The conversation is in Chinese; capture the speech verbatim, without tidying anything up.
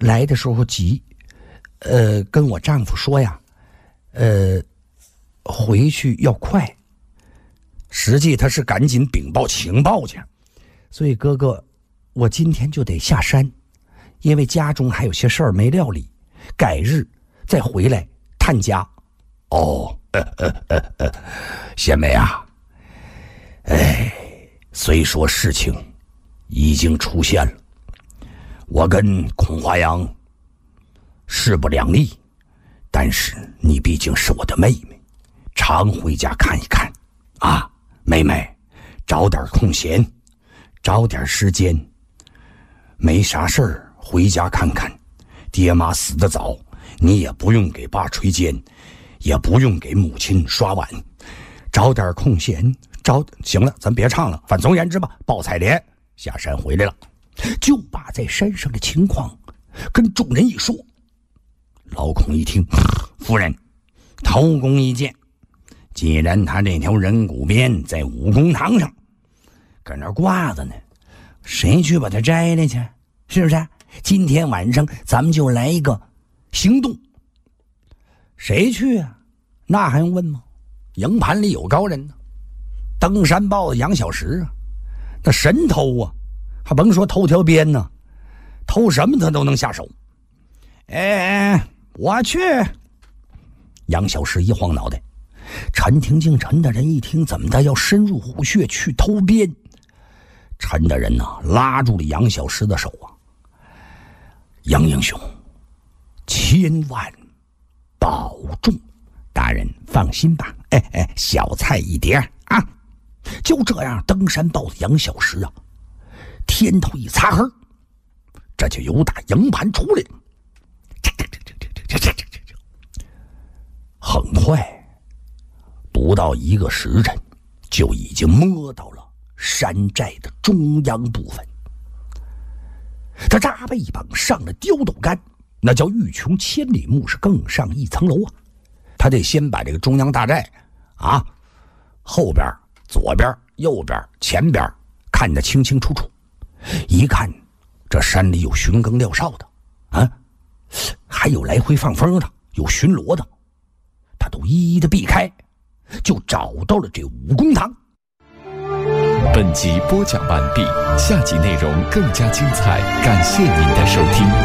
来的时候急，呃，跟我丈夫说呀，呃，回去要快。实际他是赶紧禀报情报去，所以哥哥，我今天就得下山，因为家中还有些事儿没料理，改日再回来探家。 哦，呃呃呃呃，贤妹啊，哎，虽说事情已经出现了，我跟孔华阳势不两立，但是你毕竟是我的妹妹，常回家看一看啊。妹妹，找点空闲，找点时间，没啥事儿回家看看。爹妈死得早，你也不用给爸捶肩，也不用给母亲刷碗，找点空闲，找行了，咱别唱了。反总而言之吧，鲍彩莲下山回来了，就把在山上的情况跟众人一说。老孔一听，夫人，头功一件。既然他这条人骨鞭在武功堂上搁那挂着呢，谁去把它摘了去？是不是？今天晚上咱们就来一个行动。谁去啊？那还用问吗？营盘里有高人呢，登山豹子杨小石啊，那神偷啊，还甭说偷条鞭呢，偷什么他都能下手。哎，我去！杨小石一晃脑袋。陈廷敬陈大人一听，怎么的要深入虎穴去偷鞭？陈大人呢、啊，拉住了杨小石的手啊，杨英雄，千万保重，大人放心吧，哎哎，小菜一碟啊！就这样，登山豹子杨小石啊，天头一擦黑，这就由打营盘出来了，很快。不到一个时辰，就已经摸到了山寨的中央部分。他扎背膀上了刁斗杆，那叫欲穷千里目，是更上一层楼啊！他得先把这个中央大寨啊，后边、左边、右边、前边看得清清楚楚。一看，这山里有巡更撂哨的啊，还有来回放风的，有巡逻的，他都一一的避开。就找到了这武功堂。 本集播讲完毕，下集内容更加精彩，感谢您的收听。